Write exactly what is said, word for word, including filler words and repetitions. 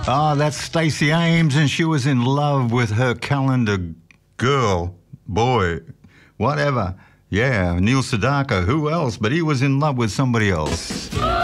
Oh, that's Stacey Ames, and she was in love with her calendar girl, boy, whatever. Yeah, Neil Sedaka, who else? But he was in love with somebody else.